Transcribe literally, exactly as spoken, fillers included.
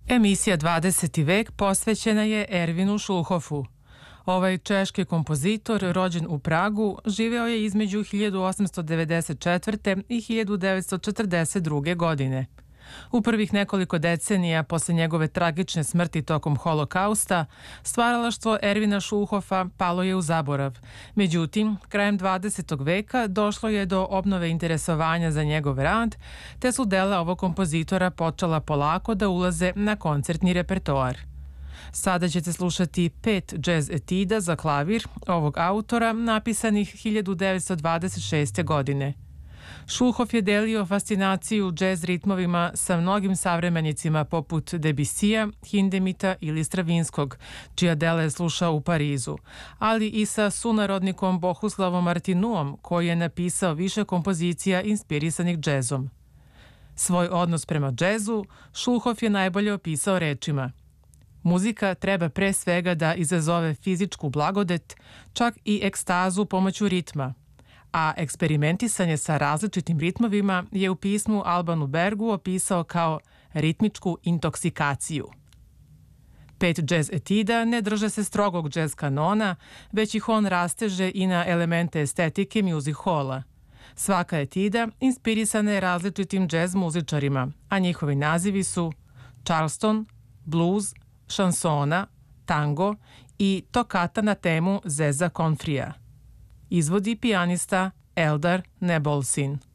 Emisija dvadeseti vek posvećena je Ervinu Šulhofu. Ovaj češki kompozitor, rođen u Pragu, živeo je između hiljadu osamsto devedeset četvrte. i hiljadu devetsto četrdeset druge. godine. U prvih nekoliko decenija posle njegove tragične smrti tokom Holokausta, stvaralaštvo Ervina Šulhofa palo je u zaborav. Međutim, krajem dvadesetog veka došlo je do obnove interesovanja za njegov rad, te su dela ovog kompozitora počela polako da ulaze na koncertni repertoar. Sada ćete slušati pet džez etida za klavir ovog autora napisanih hiljadu devetsto dvadeset šeste. godine. Šulhof je delio fascinaciju džez ritmovima sa mnogim savremenicima poput Debussyja, Hindemita ili Stravinskog, čija dela je slušao u Parizu, ali i sa sunarodnikom Bohuslavom Martinuom, koji je napisao više kompozicija inspirisanih džezom. Svoj odnos prema džezu Šulhof je najbolje opisao rečima: muzika treba pre svega da izazove fizičku blagodet, čak i ekstazu pomoću ritma, a eksperimentisanje sa različitim ritmovima je u pismu Albanu Bergu opisao kao ritmičku intoksikaciju. Pet džez etida ne drže se strogog džez kanona, već ih on rasteže i na elemente estetike music halla. Svaka etida inspirisana je različitim džez muzičarima, a njihovi nazivi su Charleston, blues, šansona, tango i tokata na temu Zeza Konfrija. Izvodi pijanista Eldar Nebolsin.